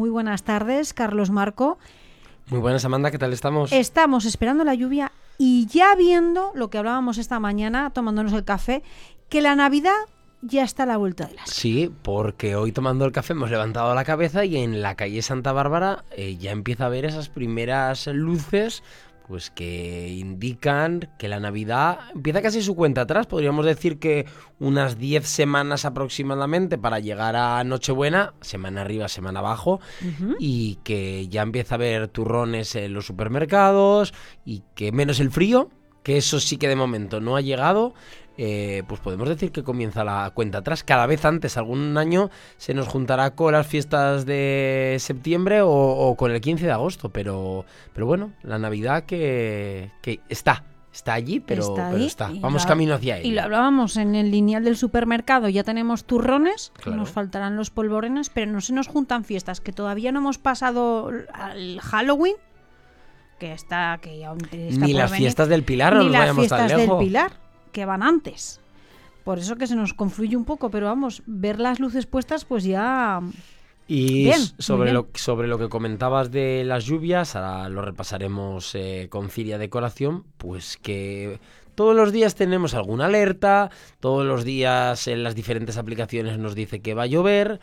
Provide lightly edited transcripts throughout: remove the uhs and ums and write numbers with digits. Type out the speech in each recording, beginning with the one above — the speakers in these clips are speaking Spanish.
Muy buenas tardes, Carlos Marco. Muy buenas, Amanda, ¿qué tal estamos? Estamos esperando la lluvia y ya viendo lo que hablábamos esta mañana, tomándonos el café, que la Navidad ya está a la vuelta de la esquina. Sí, porque hoy tomando el café hemos levantado la cabeza y en la calle Santa Bárbara ya empieza a ver esas primeras luces, pues que indican que la Navidad empieza casi su cuenta atrás. Podríamos decir que unas 10 semanas aproximadamente para llegar a Nochebuena, semana arriba, semana abajo, y que ya empieza a haber turrones en los supermercados y que menos el frío, que eso sí que de momento no ha llegado. Pues podemos decir que comienza la cuenta atrás. Cada vez antes, algún año se nos juntará con las fiestas de septiembre o con el 15 de agosto, pero bueno, la Navidad que está allí, pero está. Vamos camino hacia ella. Y lo hablábamos en el lineal del supermercado, ya tenemos turrones, claro. Nos faltarán los polvorones, pero no se nos juntan fiestas, que todavía no hemos pasado al Halloween, que está ni las fiestas del Pilar, no nos vayamos tan lejos. Ni las fiestas del Pilar, que van antes. Por eso que se nos confluye un poco, pero vamos, ver las luces puestas pues ya... Y bien, sobre lo que comentabas de las lluvias, ahora lo repasaremos con Ciria Decoración, pues que todos los días tenemos alguna alerta, todos los días en las diferentes aplicaciones nos dice que va a llover,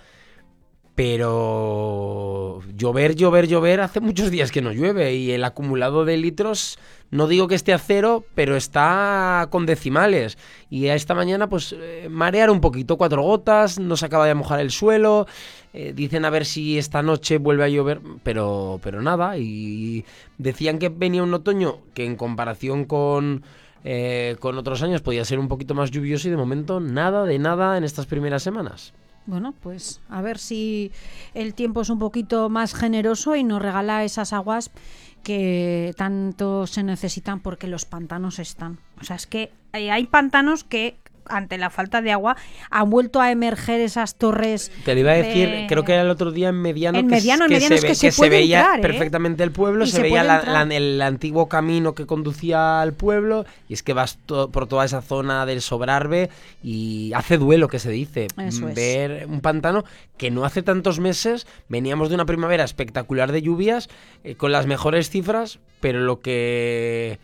pero llover, hace muchos días que no llueve y el acumulado de litros, no digo que esté a cero, pero está con decimales. Y a esta mañana pues marear un poquito, 4 gotas, no se acaba de mojar el suelo, dicen a ver si esta noche vuelve a llover, pero nada. Y decían que venía un otoño que en comparación con otros años podía ser un poquito más lluvioso y de momento nada de nada en estas primeras semanas. Bueno, pues a ver si el tiempo es un poquito más generoso y nos regala esas aguas que tanto se necesitan, porque los pantanos están. O sea, es que hay pantanos que ante la falta de agua han vuelto a emerger esas torres. Te lo iba a decir, creo que era el otro día en Mediano, que se veía entrar, perfectamente el pueblo, se veía el antiguo camino que conducía al pueblo, y es que vas por toda esa zona del Sobrarbe y hace duelo, que se dice, ver un pantano que no hace tantos meses veníamos de una primavera espectacular de lluvias, con las mejores cifras, pero lo que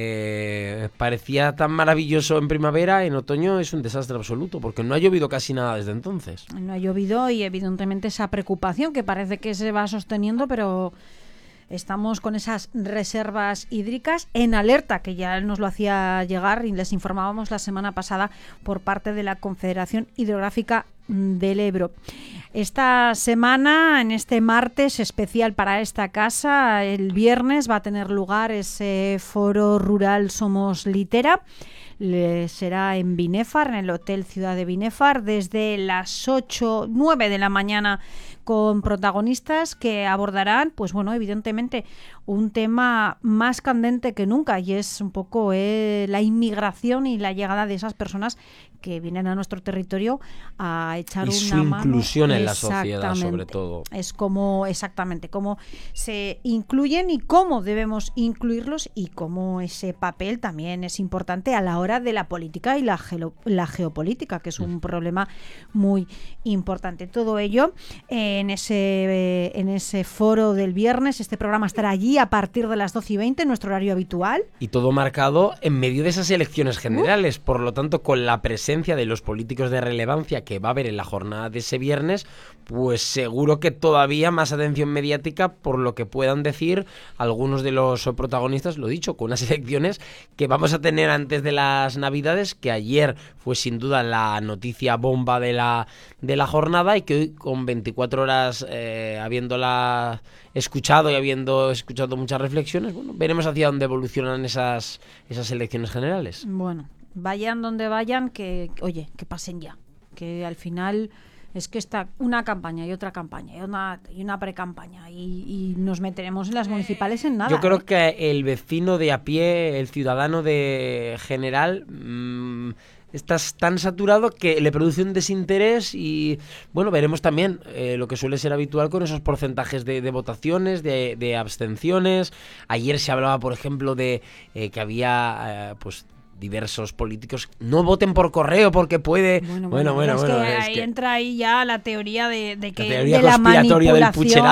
parecía tan maravilloso en primavera, en otoño es un desastre absoluto, porque no ha llovido casi nada desde entonces. No ha llovido y evidentemente esa preocupación que parece que se va sosteniendo, pero estamos con esas reservas hídricas en alerta, que ya nos lo hacía llegar y les informábamos la semana pasada por parte de la Confederación Hidrográfica del Ebro. Esta semana, en este martes especial para esta casa, el viernes va a tener lugar ese foro rural Somos Litera. Será en Binefar, en el Hotel Ciudad de Binefar, desde las 9 de la mañana, con protagonistas que abordarán, pues bueno, evidentemente un tema más candente que nunca, y es un poco la inmigración y la llegada de esas personas que vienen a nuestro territorio a echar una mano. Y su inclusión en la sociedad, sobre todo. Es cómo se incluyen y cómo debemos incluirlos, y cómo ese papel también es importante a la hora de la política y la geopolítica, que es un problema muy importante. Todo ello en ese foro del viernes. Este programa estará allí a partir de las 12:20, nuestro horario habitual. Y todo marcado en medio de esas elecciones generales, por lo tanto, con la presencia de los políticos de relevancia que va a haber en la jornada de ese viernes, pues seguro que todavía más atención mediática por lo que puedan decir algunos de los protagonistas, lo dicho, con unas elecciones que vamos a tener antes de las Navidades, que ayer fue sin duda la noticia bomba de la jornada, y que hoy, con 24 horas habiéndola escuchado y habiendo escuchado muchas reflexiones, bueno, veremos hacia dónde evolucionan esas elecciones generales. Bueno, vayan donde vayan, que pasen ya, que al final es que está una campaña y otra campaña y una pre-campaña y nos meteremos en las municipales en nada. Yo creo que el vecino de a pie, el ciudadano de general, estás tan saturado que le produce un desinterés, y bueno, veremos también lo que suele ser habitual con esos porcentajes de votaciones, de abstenciones. Ayer se hablaba, por ejemplo, de que había pues diversos políticos, no voten por correo porque puede... Bueno, es que ahí entra ahí ya la teoría de la teoría conspiratoria del pucherazo.